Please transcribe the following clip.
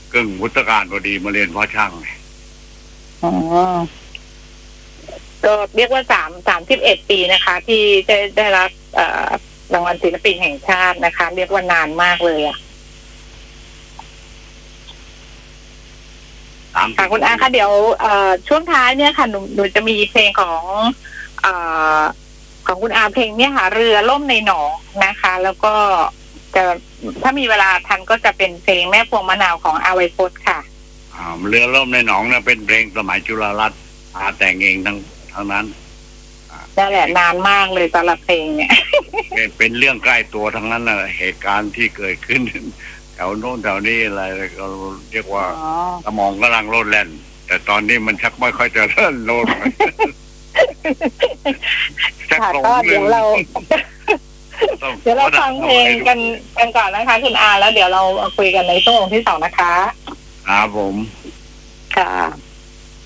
กึ่งพุทธกาลพอดีมาเรียนเพาะช่างอ๋อก็เรียกว่า31 ปีนะคะ ที่ได้รับรางวัลศิลปินแห่งชาตินะคะ เรียกว่านานมากเลยอ่ะค่ะคุณอาคะเดี๋ยวช่วงท้ายเนี่ยค่ะหนูจะมีเพลงของคุณอาเพลงเนี่ยค่ะเรือล่มในหนองนะคะ แล้วก็จะถ้ามีเวลาทันก็จะเป็นเพลงแม่พวงมะนาวของอาไวพจน์ค่ะเรือล่มในหนองเนี่ยเป็นเพลงสมัยจุฬารัตน์แต่งเองทั้งนั้นนั่นแหละนานมากเลยสำหรับเพลงเนี่ยเป็นเรื่องใกล้ตัวทั้งนั้นนะเหตุการณ์ที่เกิดขึ้นแถวโน้นแถวนี้อะไรเราเรียกว่าสมองกำลังโลดแล่นแต่ตอนนี้มันชักไม่ค่อยจะโลดค่ะก็เดี๋ยวเราฟังเพลงกันก่อนนะคะคุณอาแล้วเดี๋ยวเราคุยกันในช่วงที่2นะคะครับผมค่ะ